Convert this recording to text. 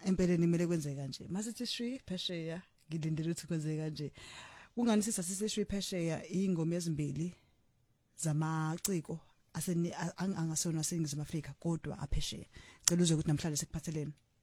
empeleni kumele kwenzeke kanje masithi shwi phesheya ngilindele ukuthi kwenzeke kanje kungani sisasiseshwi phesheya ingoma ezimbili zamaciko angasona seNingizimu Afrika kodwa aphesheya cela uzwe ukuthi namhlanje sekuphathelene